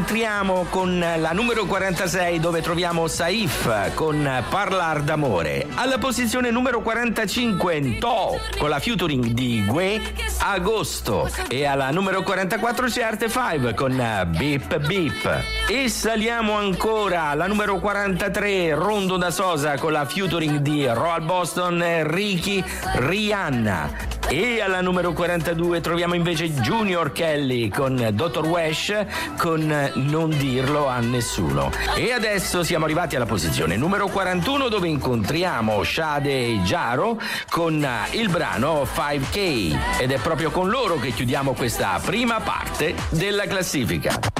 incontriamo con la numero 46 dove troviamo Saif con Parlar d'amore. Alla posizione numero 45 To con la featuring di Gue, Agosto. E alla numero 44 c'è Arte 5 con Beep Beep. E saliamo ancora alla numero 43 Rondo da Sosa con la featuring di Royal Boston e Ricky, Rihanna. E alla numero 42 troviamo invece Junior Kelly con Dr. Wesh con Non dirlo a nessuno. E adesso siamo arrivati alla posizione numero 41 dove incontriamo Sade Jaro con il brano 5K ed è proprio con loro che chiudiamo questa prima parte della classifica.